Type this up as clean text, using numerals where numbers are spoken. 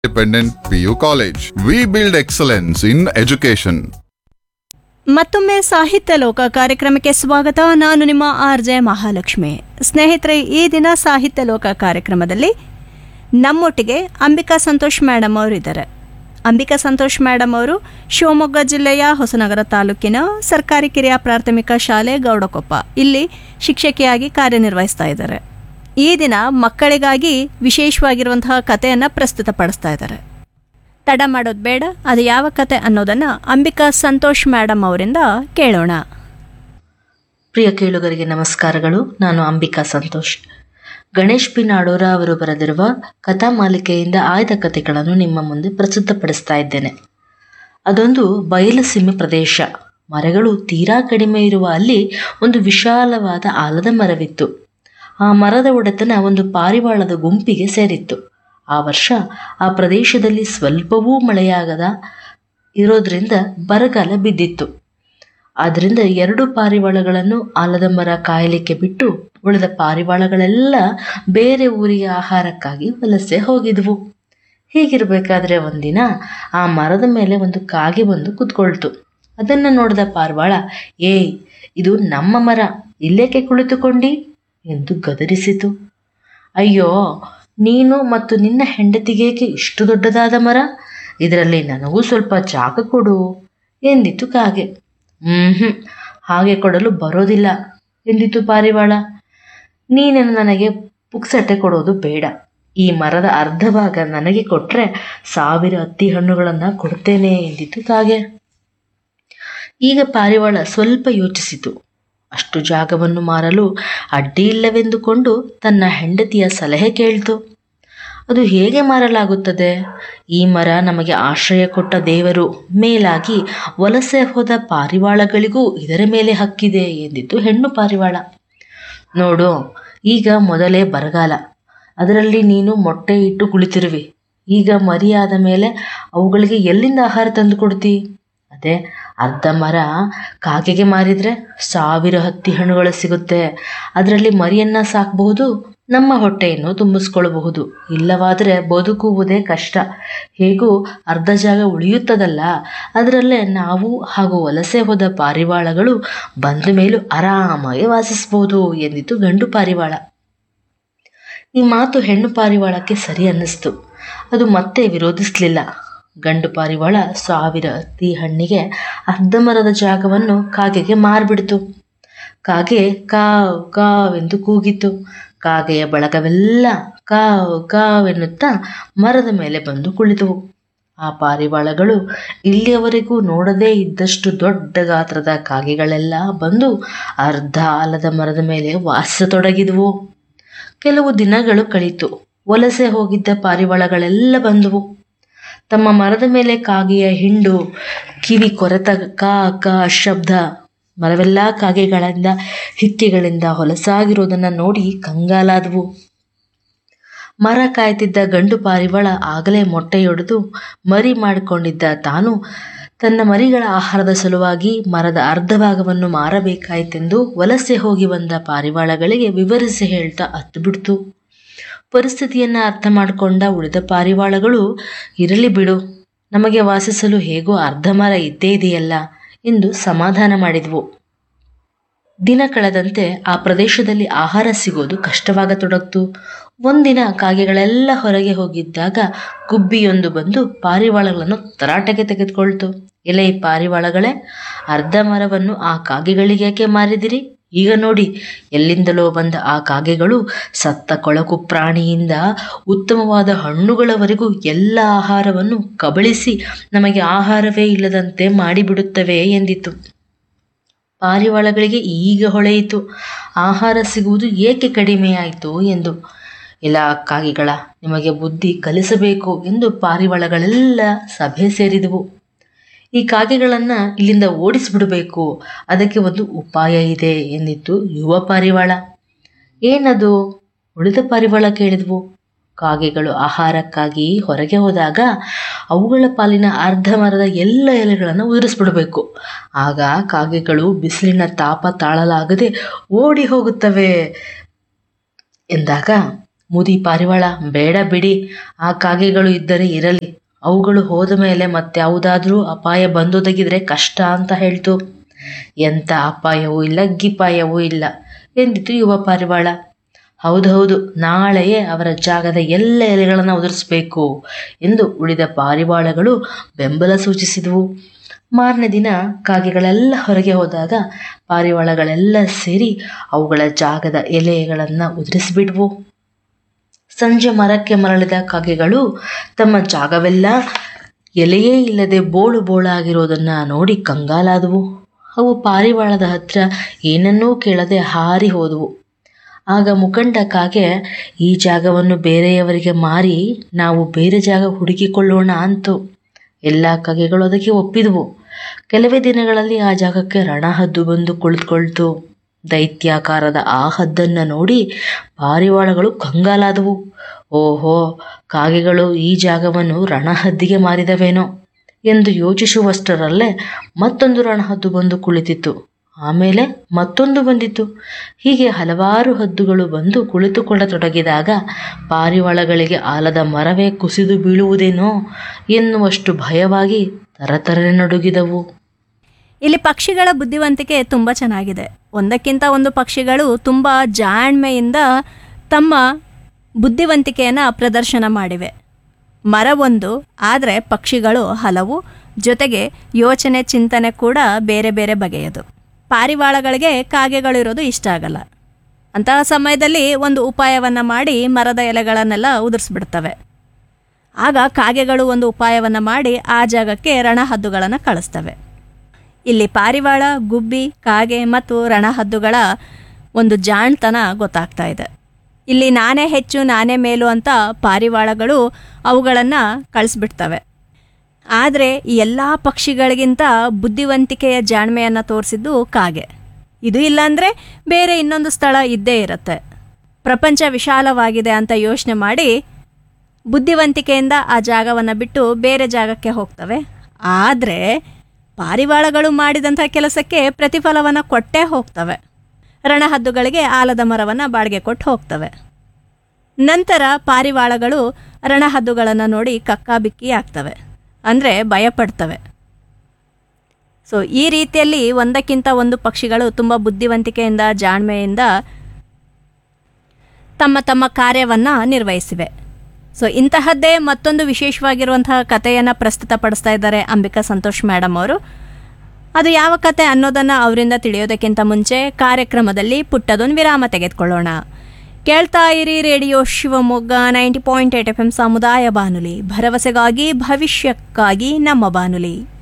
Independent PU College. We build excellence in education. ಮತ್ತೊಮ್ಮೆ ಸಾಹಿತ್ಯ ಲೋಕ ಕಾರ್ಯಕ್ರಮಕ್ಕೆ ಸ್ವಾಗತ. ನಾನು ನಿಮ್ಮ RJ ಮಹಾಲಕ್ಷ್ಮಿ. ಸ್ನೇಹಿತರೆ, ಈ ದಿನ ಸಾಹಿತ್ಯ ಲೋಕ ಕಾರ್ಯಕ್ರಮದಲ್ಲಿ ನಮ್ಮೊಟ್ಟಿಗೆ ಅಂಬಿಕಾ ಸಂತೋಷ್ ಮೇಡಮ್ ಅವರು ಇದ್ದಾರೆ. ಅಂಬಿಕಾ ಸಂತೋಷ್ ಮೇಡಮ್ ಅವರು ಶಿವಮೊಗ್ಗ ಜಿಲ್ಲೆಯ ಹೊಸನಗರ ತಾಲೂಕಿನ ಸರ್ಕಾರಿ ಕಿರಿಯ ಪ್ರಾಥಮಿಕ ಶಾಲೆ ಗೌಡಕೊಪ್ಪ ಇಲ್ಲಿ ಶಿಕ್ಷಕಿಯಾಗಿ ಕಾರ್ಯನಿರ್ವಹಿಸ್ತಾ ಇದ್ದಾರೆ. ಈ ದಿನ ಮಕ್ಕಳಿಗಾಗಿ ವಿಶೇಷವಾಗಿರುವಂತಹ ಕಥೆಯನ್ನು ಪ್ರಸ್ತುತಪಡಿಸ್ತಾ ಇದ್ದಾರೆ. ತಡ ಮಾಡೋದು ಬೇಡ, ಅದು ಯಾವ ಕತೆ ಅನ್ನೋದನ್ನು ಅಂಬಿಕಾ ಸಂತೋಷ್ ಮೇಡಮ್ ಅವರಿಂದ ಕೇಳೋಣ. ಪ್ರಿಯ ಕೇಳುಗರಿಗೆ ನಮಸ್ಕಾರಗಳು. ನಾನು ಅಂಬಿಕಾ ಸಂತೋಷ್. ಗಣೇಶ್ ಪಿ ನಾಡೋರ ಅವರು ಬರೆದಿರುವ ಕಥಾ ಮಾಲಿಕೆಯಿಂದ ಆಯ್ದ ಕಥೆಗಳನ್ನು ನಿಮ್ಮ ಮುಂದೆ ಪ್ರಸ್ತುತಪಡಿಸ್ತಾ ಇದ್ದೇನೆ. ಅದೊಂದು ಬಯಲು ಸೀಮೆ ಪ್ರದೇಶ. ಮರಗಳು ತೀರಾ ಕಡಿಮೆ ಇರುವ ಅಲ್ಲಿ ಒಂದು ವಿಶಾಲವಾದ ಆಲದ ಮರವಿತ್ತು. ಆ ಮರದ ಒಡೆತನ ಒಂದು ಪಾರಿವಾಳದ ಗುಂಪಿಗೆ ಸೇರಿತ್ತು. ಆ ವರ್ಷ ಆ ಪ್ರದೇಶದಲ್ಲಿ ಸ್ವಲ್ಪವೂ ಮಳೆಯಾಗದ ಇರೋದ್ರಿಂದ ಬರಗಾಲ ಬಿದ್ದಿತ್ತು. ಆದ್ದರಿಂದ 2 ಪಾರಿವಾಳಗಳನ್ನು ಆಲದ ಮರ ಕಾಯಲಿಕ್ಕೆ ಬಿಟ್ಟು ಉಳಿದ ಪಾರಿವಾಳಗಳೆಲ್ಲ ಬೇರೆ ಊರಿಗೆ ಆಹಾರಕ್ಕಾಗಿ ವಲಸೆ ಹೋಗಿದ್ವು. ಹೀಗಿರಬೇಕಾದ್ರೆ ಒಂದಿನ ಆ ಮರದ ಮೇಲೆ ಒಂದು ಕಾಗೆ ಬಂದು ಕುತ್ಕೊಳ್ತು. ಅದನ್ನು ನೋಡಿದ ಪಾರಿವಾಳ, ಏಯ್, ಇದು ನಮ್ಮ ಮರ, ಇಲ್ಲೇಕೆ ಕುಳಿತುಕೊಂಡಿ ಎಂದು ಗದರಿಸಿತು. ಅಯ್ಯೋ, ನೀನು ಮತ್ತು ನಿನ್ನ ಹೆಂಡತಿಗೇಕೆ ಇಷ್ಟು ದೊಡ್ಡದಾದ ಮರ? ಇದರಲ್ಲಿ ನನಗೂ ಸ್ವಲ್ಪ ಜಾಗ ಕೊಡು ಎಂದಿತು ಕಾಗೆ. ಹಾಗೆ ಕೊಡಲು ಬರೋದಿಲ್ಲ ಎಂದಿತು ಪಾರಿವಾಳ. ನೀನೇನು ನನಗೆ ಪುಕ್ಸಟ್ಟೆ ಕೊಡೋದು ಬೇಡ. ಈ ಮರದ ಅರ್ಧ ಭಾಗ ನನಗೆ ಕೊಟ್ರೆ 1000 ಹತ್ತಿ ಹಣ್ಣುಗಳನ್ನು ಕೊಡ್ತೇನೆ ಎಂದಿತು ಕಾಗೆ. ಈಗ ಪಾರಿವಾಳ ಸ್ವಲ್ಪ ಯೋಚಿಸಿತು. ಅಷ್ಟು ಜಾಗವನ್ನು ಮಾರಲು ಅಡ್ಡಿ ಇಲ್ಲವೆಂದುಕೊಂಡು ತನ್ನ ಹೆಂಡತಿಯ ಸಲಹೆ ಕೇಳಿತು. ಅದು ಹೇಗೆ ಮಾರಲಾಗುತ್ತದೆ? ಈ ಮರ ನಮಗೆ ಆಶ್ರಯ ಕೊಟ್ಟ ದೇವರು, ಮೇಲಾಗಿ ವಲಸೆ ಹೋದ ಪಾರಿವಾಳಗಳಿಗೂ ಇದರ ಮೇಲೆ ಹಕ್ಕಿದೆ ಎಂದಿತು ಹೆಣ್ಣು ಪಾರಿವಾಳ. ನೋಡು, ಈಗ ಮೊದಲೇ ಬರಗಾಲ, ಅದರಲ್ಲಿ ನೀನು ಮೊಟ್ಟೆ ಇಟ್ಟು ಕುಳಿತಿರುವಿ. ಈಗ ಮರಿಯಾದ ಮೇಲೆ ಅವುಗಳಿಗೆ ಎಲ್ಲಿಂದ ಆಹಾರ ತಂದು ಕೊಡ್ತಿ? ಅದೇ ಅರ್ಧ ಮರ ಕಾಗೆಗೆ ಮಾರಿದರೆ 1000 ಹತ್ತಿ ಹಣ್ಣುಗಳು ಸಿಗುತ್ತೆ. ಅದರಲ್ಲಿ ಮರಿಯನ್ನು ಸಾಕಬಹುದು, ನಮ್ಮ ಹೊಟ್ಟೆಯನ್ನು ತುಂಬಿಸ್ಕೊಳ್ಬಹುದು. ಇಲ್ಲವಾದರೆ ಬದುಕುವುದೇ ಕಷ್ಟ. ಹೇಗೂ ಅರ್ಧ ಜಾಗ ಉಳಿಯುತ್ತದಲ್ಲ, ಅದರಲ್ಲೇ ನಾವು ಹಾಗೂ ವಲಸೆ ಹೋದ ಪಾರಿವಾಳಗಳು ಬಂದ ಮೇಲೂ ಆರಾಮಾಗಿ ವಾಸಿಸ್ಬೋದು ಎಂದಿತು ಗಂಡು ಪಾರಿವಾಳ. ಈ ಮಾತು ಹೆಣ್ಣು ಪಾರಿವಾಳಕ್ಕೆ ಸರಿ ಅನ್ನಿಸ್ತು. ಅದು ಮತ್ತೆ ವಿರೋಧಿಸಲಿಲ್ಲ. ಗಂಡು ಪಾರಿವಾಳ 1000 ಹತ್ತಿ ಹಣ್ಣಿಗೆ ಅರ್ಧ ಮರದ ಜಾಗವನ್ನು ಕಾಗೆಗೆ ಮಾರ್ಬಿಡ್ತು. ಕಾಗೆ ಕಾವ್ ಕಾವ್ ಎಂದು ಕೂಗಿತು. ಕಾಗೆಯ ಬಳಗವೆಲ್ಲ ಕಾವ್ ಕಾವ್ ಎನ್ನುತ್ತಾ ಮರದ ಮೇಲೆ ಬಂದು ಕುಳಿತವು. ಆ ಪಾರಿವಾಳಗಳು ಇಲ್ಲಿಯವರೆಗೂ ನೋಡದೇ ಇದ್ದಷ್ಟು ದೊಡ್ಡ ಗಾತ್ರದ ಕಾಗೆಗಳೆಲ್ಲ ಬಂದು ಅರ್ಧ ಆಲದ ಮರದ ಮೇಲೆ ವಾಸಿಸತೊಡಗಿದವು. ಕೆಲವು ದಿನಗಳು ಕಳೀತು. ವಲಸೆ ಹೋಗಿದ್ದ ಪಾರಿವಾಳಗಳೆಲ್ಲ ಬಂದವು. ತಮ್ಮ ಮರದ ಮೇಲೆ ಕಾಗೆಯ ಹಿಂಡು, ಕಿವಿ ಕೊರೆತ ಕಾ ಕಾ ಶಬ್ದ, ಮರವೆಲ್ಲ ಕಾಗೆಗಳಿಂದ ಹಿಕ್ಕೆಗಳಿಂದ ಹೊಲಸಾಗಿರೋದನ್ನು ನೋಡಿ ಕಂಗಾಲಾದವು. ಮರ ಕಾಯ್ತಿದ್ದ ಗಂಡು ಪಾರಿವಾಳ ಆಗಲೇ ಮೊಟ್ಟೆಯೊಡೆದು ಮರಿ ಮಾಡಿಕೊಂಡಿದ್ದ. ತಾನು ತನ್ನ ಮರಿಗಳ ಆಹಾರದ ಸಲುವಾಗಿ ಮರದ ಅರ್ಧ ಭಾಗವನ್ನು ಮಾರಬೇಕಾಯಿತೆಂದು ವಲಸೆ ಹೋಗಿ ಬಂದ ಪಾರಿವಾಳಗಳಿಗೆ ವಿವರಿಸಿ ಹೇಳ್ತಾ ಅತ್ತು ಬಿಡ್ತು. ಪರಿಸ್ಥಿತಿಯನ್ನು ಅರ್ಥ ಮಾಡಿಕೊಂಡ ಉಳಿದ ಪಾರಿವಾಳಗಳು, ಇರಲಿ ಬಿಡು, ನಮಗೆ ವಾಸಿಸಲು ಹೇಗೋ ಅರ್ಧ ಮರ ಇದ್ದೇ ಇದೆಯಲ್ಲ ಎಂದು ಸಮಾಧಾನ ಮಾಡಿದ್ವು. ದಿನ ಕಳೆದಂತೆ ಆ ಪ್ರದೇಶದಲ್ಲಿ ಆಹಾರ ಸಿಗೋದು ಕಷ್ಟವಾಗತೊಡಗಿತು. ಒಂದಿನ ಕಾಗೆಗಳೆಲ್ಲ ಹೊರಗೆ ಹೋಗಿದ್ದಾಗ ಗುಬ್ಬಿಯೊಂದು ಬಂದು ಪಾರಿವಾಳಗಳನ್ನು ತರಾಟೆಗೆ ತೆಗೆದುಕೊಳ್ತು. ಎಲೆ ಪಾರಿವಾಳಗಳೇ, ಅರ್ಧ ಮರವನ್ನು ಆ ಕಾಗೆಗಳಿಗೇಕೆ ಮಾರಿದಿರಿ? ಈಗ ನೋಡಿ, ಎಲ್ಲಿಂದಲೋ ಬಂದ ಆ ಕಾಗೆಗಳು ಸತ್ತ ಕೊಳಕು ಪ್ರಾಣಿಯಿಂದ ಉತ್ತಮವಾದ ಹಣ್ಣುಗಳವರೆಗೂ ಎಲ್ಲ ಆಹಾರವನ್ನು ಕಬಳಿಸಿ ನಮಗೆ ಆಹಾರವೇ ಇಲ್ಲದಂತೆ ಮಾಡಿಬಿಡುತ್ತವೆ ಎಂದಿತು. ಪಾರಿವಾಳಗಳಿಗೆ ಈಗ ಹೊಳೆಯಿತು, ಆಹಾರ ಸಿಗುವುದು ಏಕೆ ಕಡಿಮೆಯಾಯಿತು ಎಂದು. ಇಲ್ಲ ಕಾಗೆಗಳ, ನಿಮಗೆ ಬುದ್ಧಿ ಕಲಿಸಬೇಕು ಎಂದು ಪಾರಿವಾಳಗಳೆಲ್ಲ ಸಭೆ ಸೇರಿದವು. ಈ ಕಾಗೆಗಳನ್ನು ಇಲ್ಲಿಂದ ಓಡಿಸಿಬಿಡಬೇಕು, ಅದಕ್ಕೆ ಒಂದು ಉಪಾಯ ಇದೆ ಎಂದಿತ್ತು ಯುವ ಪಾರಿವಾಳ. ಏನದು? ಉಳಿದ ಪಾರಿವಾಳ ಕೇಳಿದ್ವು. ಕಾಗೆಗಳು ಆಹಾರಕ್ಕಾಗಿ ಹೊರಗೆ ಹೋದಾಗ ಅವುಗಳ ಪಾಲಿನ ಅರ್ಧ ಮರದ ಎಲ್ಲ ಎಲೆಗಳನ್ನು ಉದುರಿಸ್ಬಿಡಬೇಕು. ಆಗ ಕಾಗೆಗಳು ಬಿಸಿಲಿನ ತಾಪ ತಾಳಲಾಗದೆ ಓಡಿ ಹೋಗುತ್ತವೆ ಎಂದಾಗ ಮುದಿ ಪಾರಿವಾಳ, ಬೇಡ ಬಿಡಿ, ಆ ಕಾಗೆಗಳು ಇದ್ದರೆ ಇರಲಿ, ಅವುಗಳು ಹೋದ ಮೇಲೆ ಮತ್ಯಾವುದಾದ್ರೂ ಅಪಾಯ ಬಂದೊದಗಿದ್ರೆ ಕಷ್ಟ ಅಂತ ಹೇಳ್ತು. ಎಂಥ ಅಪಾಯವೂ ಇಲ್ಲ, ಗಿಪಾಯವೂ ಇಲ್ಲ ಎಂದಿತು ಯುವ ಪಾರಿವಾಳ. ಹೌದೌದು, ನಾಳೆಯೇ ಅವರ ಜಾಗದ ಎಲ್ಲ ಎಲೆಗಳನ್ನು ಉದುರಿಸಬೇಕು ಎಂದು ಉಳಿದ ಪಾರಿವಾಳಗಳು ಬೆಂಬಲ ಸೂಚಿಸಿದವು. ಮಾರನೇ ದಿನ ಕಾಗೆಗಳೆಲ್ಲ ಹೊರಗೆ ಹೋದಾಗ ಪಾರಿವಾಳಗಳೆಲ್ಲ ಸೇರಿ ಅವುಗಳ ಜಾಗದ ಎಲೆಗಳನ್ನು ಉದುರಿಸಿಬಿಡ್ವು. ಸಂಜೆ ಮರಕ್ಕೆ ಮರಳಿದ ಕಾಗೆಗಳು ತಮ್ಮ ಜಾಗವೆಲ್ಲ ಎಲೆಯೇ ಇಲ್ಲದೆ ಬೋಳು ಬೋಳಾಗಿರೋದನ್ನು ನೋಡಿ ಕಂಗಾಲಾದವು. ಅವು ಪಾರಿವಾಳದ ಹತ್ರ ಏನನ್ನೂ ಕೇಳದೆ ಹಾರಿ ಹೋದವು. ಆಗ ಮುಖಂಡ ಕಾಗೆ ಈ ಜಾಗವನ್ನು ಬೇರೆಯವರಿಗೆ ಮಾರಿ ನಾವು ಬೇರೆ ಜಾಗ ಹುಡುಕಿಕೊಳ್ಳೋಣ ಅಂತು. ಎಲ್ಲ ಕಾಗೆಗಳು ಅದಕ್ಕೆ ಒಪ್ಪಿದವು. ಕೆಲವೇ ದಿನಗಳಲ್ಲಿ ಆ ಜಾಗಕ್ಕೆ ರಣಹದ್ದು ಬಂದು ಕುಳಿತುಕೊಳ್ತು. ದೈತ್ಯಾಕಾರದ ಆ ಹದ್ದನ್ನು ನೋಡಿ ಪಾರಿವಾಳಗಳು ಕಂಗಾಲಾದವು. ಓಹೋ, ಕಾಗೆಗಳು ಈ ಜಾಗವನ್ನು ರಣಹದ್ದಿಗೆ ಮಾರಿದವೇನೋ ಎಂದು ಯೋಚಿಸುವಷ್ಟರಲ್ಲೇ ಮತ್ತೊಂದು ರಣಹದ್ದು ಬಂದು ಕುಳಿತಿತ್ತು. ಆಮೇಲೆ ಮತ್ತೊಂದು ಬಂದಿತು. ಹೀಗೆ ಹಲವಾರು ಹದ್ದುಗಳು ಬಂದು ಕುಳಿತುಕೊಳ್ಳತೊಡಗಿದಾಗ ಪಾರಿವಾಳಗಳಿಗೆ ಆಲದ ಮರವೇ ಕುಸಿದು ಬೀಳುವುದೇನೋ ಎನ್ನುವಷ್ಟು ಭಯವಾಗಿ ತರತರನೆ ನಡುಗಿದವು. ಇಲ್ಲಿ ಪಕ್ಷಿಗಳ ಬುದ್ಧಿವಂತಿಕೆ ತುಂಬ ಚೆನ್ನಾಗಿದೆ. ಒಂದಕ್ಕಿಂತ ಒಂದು ಪಕ್ಷಿಗಳು ತುಂಬ ಜಾಣ್ಮೆಯಿಂದ ತಮ್ಮ ಬುದ್ಧಿವಂತಿಕೆಯನ್ನು ಪ್ರದರ್ಶನ ಮಾಡಿವೆ. ಮರವೊಂದು, ಆದರೆ ಪಕ್ಷಿಗಳು ಹಲವು, ಜೊತೆಗೆ ಯೋಚನೆ ಚಿಂತನೆ ಕೂಡ ಬೇರೆ ಬೇರೆ ಬಗೆಯದು. ಪಾರಿವಾಳಗಳಿಗೆ ಕಾಗೆಗಳಿರೋದು ಇಷ್ಟ ಆಗಲ್ಲ. ಅಂತಹ ಸಮಯದಲ್ಲಿ ಒಂದು ಉಪಾಯವನ್ನು ಮಾಡಿ ಮರದ ಎಲೆಗಳನ್ನೆಲ್ಲ ಉದುರಿಸ್ಬಿಡ್ತವೆ. ಆಗ ಕಾಗೆಗಳು ಒಂದು ಉಪಾಯವನ್ನು ಮಾಡಿ ಆ ಜಾಗಕ್ಕೆ ರಣಹದ್ದುಗಳನ್ನು ಕಳಿಸ್ತವೆ. ಇಲ್ಲಿ ಪಾರಿವಾಳ, ಗುಬ್ಬಿ, ಕಾಗೆ ಮತ್ತು ರಣಹದ್ದುಗಳ ಒಂದು ಜಾಣ್ತನ ಗೊತ್ತಾಗ್ತಾ ಇದೆ. ಇಲ್ಲಿ ನಾನೇ ಹೆಚ್ಚು ನಾನೇ ಮೇಲು ಅಂತ ಪಾರಿವಾಳಗಳು ಅವುಗಳನ್ನು ಕಳಿಸ್ಬಿಡ್ತವೆ. ಆದರೆ ಈ ಎಲ್ಲ ಪಕ್ಷಿಗಳಿಗಿಂತ ಬುದ್ಧಿವಂತಿಕೆಯ ಜಾಣ್ಮೆಯನ್ನು ತೋರಿಸಿದ್ದು ಕಾಗೆ. ಇದು ಇಲ್ಲಾಂದರೆ ಬೇರೆ ಇನ್ನೊಂದು ಸ್ಥಳ ಇದ್ದೇ ಇರುತ್ತೆ. ಪ್ರಪಂಚ ವಿಶಾಲವಾಗಿದೆ ಅಂತ ಯೋಚನೆ ಮಾಡಿ ಬುದ್ಧಿವಂತಿಕೆಯಿಂದ ಆ ಜಾಗವನ್ನು ಬಿಟ್ಟು ಬೇರೆ ಜಾಗಕ್ಕೆ ಹೋಗ್ತವೆ. ಆದರೆ ಪಾರಿವಾಳಗಳು ಮಾಡಿದಂಥ ಕೆಲಸಕ್ಕೆ ಪ್ರತಿಫಲವನ್ನು ಕೊಟ್ಟೇ ಹೋಗ್ತವೆ. ರಣಹದ್ದುಗಳಿಗೆ ಆಲದ ಮರವನ್ನು ಬಾಡಿಗೆ ಕೊಟ್ಟು ಹೋಗ್ತವೆ. ನಂತರ ಪಾರಿವಾಳಗಳು ರಣಹದ್ದುಗಳನ್ನು ನೋಡಿ ಕಕ್ಕಾಬಿಕ್ಕಿ ಆಗ್ತವೆ, ಅಂದರೆ ಭಯಪಡ್ತವೆ. ಸೊ ಈ ರೀತಿಯಲ್ಲಿ ಒಂದಕ್ಕಿಂತ ಒಂದು ಪಕ್ಷಿಗಳು ತುಂಬ ಬುದ್ಧಿವಂತಿಕೆಯಿಂದ ಜಾಣ್ಮೆಯಿಂದ ತಮ್ಮ ತಮ್ಮ ಕಾರ್ಯವನ್ನು ನಿರ್ವಹಿಸಿವೆ. ಸೊ ಇಂತಹದ್ದೇ ಮತ್ತೊಂದು ವಿಶೇಷವಾಗಿರುವಂತಹ ಕಥೆಯನ್ನು ಪ್ರಸ್ತುತಪಡಿಸ್ತಾ ಇದ್ದಾರೆ ಅಂಬಿಕಾ ಸಂತೋಷ್ ಮೇಡಮ್ ಅವರು. ಅದು ಯಾವ ಕತೆ ಅನ್ನೋದನ್ನು ಅವರಿಂದ ತಿಳಿಯೋದಕ್ಕಿಂತ ಮುಂಚೆ ಕಾರ್ಯಕ್ರಮದಲ್ಲಿ ಪುಟ್ಟದೊಂದು ವಿರಾಮ ತೆಗೆದುಕೊಳ್ಳೋಣ. ಕೇಳ್ತಾ ಇರಿ ರೇಡಿಯೋ ಶಿವಮೊಗ್ಗ 90.8 FM ಸಮುದಾಯ ಬಾನುಲಿ, ಭರವಸೆಗಾಗಿ ಭವಿಷ್ಯಕ್ಕಾಗಿ ನಮ್ಮ ಬಾನುಲಿ.